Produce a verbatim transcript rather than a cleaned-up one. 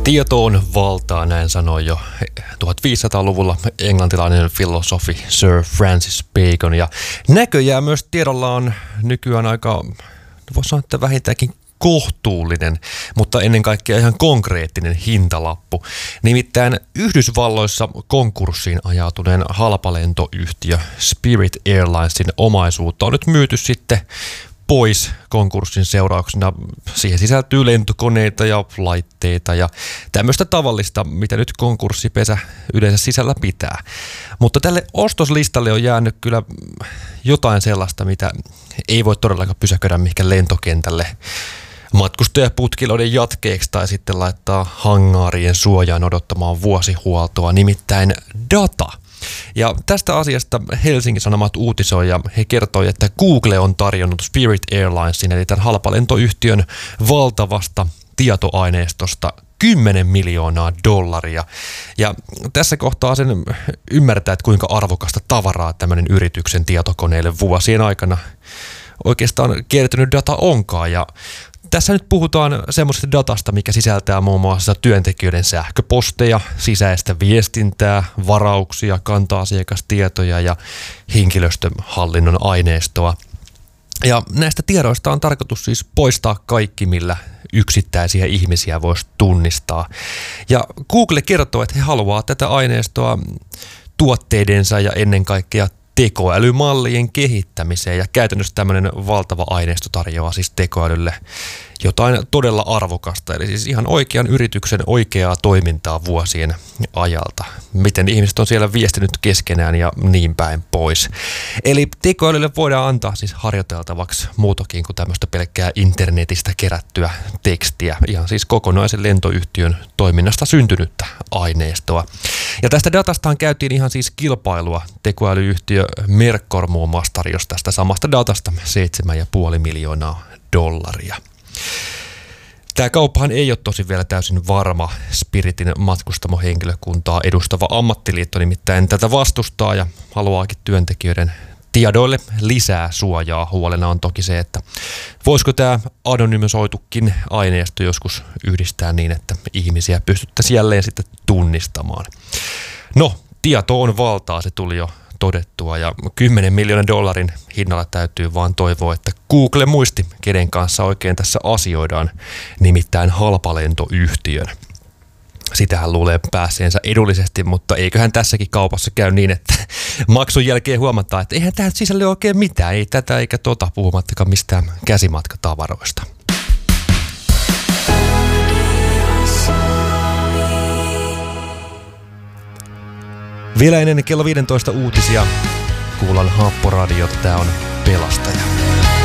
Tieto on valtaa, näin sanoi jo tuhatviisisataaluvulla englantilainen filosofi Sir Francis Bacon. Ja näköjään myös tiedolla on nykyään aika, voisi sanoa, että vähintäänkin kohtuullinen, mutta ennen kaikkea ihan konkreettinen hintalappu. Nimittäin Yhdysvalloissa konkurssiin ajautuneen halpalentoyhtiö Spirit Airlinesin omaisuutta on nyt myyty sitten pois konkurssin seurauksena. Siihen sisältyy lentokoneita ja laitteita ja tämmöistä tavallista, mitä nyt konkurssipesä yleensä sisällä pitää. Mutta tälle ostoslistalle on jäänyt kyllä jotain sellaista, mitä ei voi todellakaan pysäköidä mihinkään lentokentälle matkustajaputkiloiden jatkeeksi tai sitten laittaa hangaarien suojaan odottamaan vuosihuoltoa, nimittäin data. Ja tästä asiasta Helsingin Sanomat uutisoi ja he kertoi, että Google on tarjonnut Spirit Airlinesin eli tämän halpalentoyhtiön valtavasta tietoaineistosta kymmenen miljoonaa dollaria. Ja tässä kohtaa sen ymmärtää, että kuinka arvokasta tavaraa tämmöinen yrityksen tietokoneille vuosien aikana oikeastaan kertynyt data onkaan. Ja tässä nyt puhutaan semmoisesta datasta, mikä sisältää muun muassa työntekijöiden sähköposteja, sisäistä viestintää, varauksia, kanta-asiakastietoja ja henkilöstöhallinnon aineistoa. Ja näistä tiedoista on tarkoitus siis poistaa kaikki, millä yksittäisiä ihmisiä voisi tunnistaa. Ja Google kertoo, että he haluaa tätä aineistoa tuotteidensa ja ennen kaikkea tekoälymallien kehittämiseen, ja käytännössä tämmöinen valtava aineisto tarjoaa siis tekoälylle jotain todella arvokasta, eli siis ihan oikean yrityksen oikeaa toimintaa vuosien ajalta. Miten ihmiset on siellä viestinyt keskenään ja niin päin pois. Eli tekoälylle voidaan antaa siis harjoiteltavaksi muutakin kuin tämmöistä pelkkää internetistä kerättyä tekstiä, ihan siis kokonaisen lentoyhtiön toiminnasta syntynyttä aineistoa. Ja tästä datastahan käytiin ihan siis kilpailua. Tekoälyyhtiö Mercor muun muassa tarjosi tästä samasta datasta seitsemän pilkku viisi miljoonaa dollaria. Tämä kauppahan ei ole tosi vielä täysin varma. Spiritin matkustamohenkilökuntaa edustava ammattiliitto nimittäin tätä vastustaa ja haluaakin työntekijöiden tiedoille lisää suojaa. Huolena on toki se, että voisiko tämä anonymisoitukin aineisto joskus yhdistää niin, että ihmisiä pystyttäisiin jälleen sitten tunnistamaan. No, tieto on valtaa, se tuli jo todettua, ja kymmenen miljoonan dollarin hinnalla täytyy vaan toivoa, että Google muisti, kenen kanssa oikein tässä asioidaan, nimittäin halpalentoyhtiön. Sitähän luulee pääseensä edullisesti, mutta eiköhän tässäkin kaupassa käy niin, että maksun jälkeen huomataan, että eihän tämä sisälle oikein mitään, ei tätä eikä tota, puhumattakaan mistään käsimatkatavaroista. Vielä ennen kello viisitoista uutisia kuullaan Haapporadiota, tämä on Pelastaja.